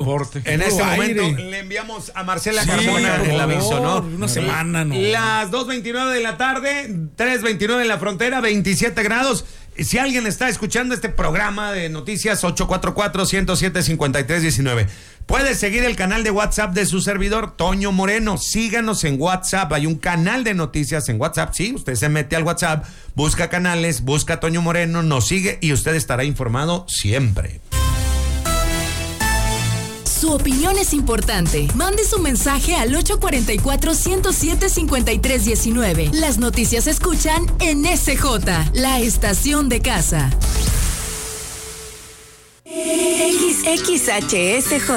reporte. En este aire. momento le enviamos a Marcela Carmona el aviso, ¿no? Una semana, ¿no? Las 2:29 de la tarde, 3:29 en la frontera, 27 grados. Si alguien está escuchando este programa de noticias, 844-107-5319. Puede seguir el canal de WhatsApp de su servidor, Toño Moreno. Síganos en WhatsApp. Hay un canal de noticias en WhatsApp. Sí, usted se mete al WhatsApp, busca canales, busca a Toño Moreno, nos sigue y usted estará informado siempre. Su opinión es importante. Mande su mensaje al 844-107-5319. Las noticias se escuchan en SJ, la estación de casa. XHSJ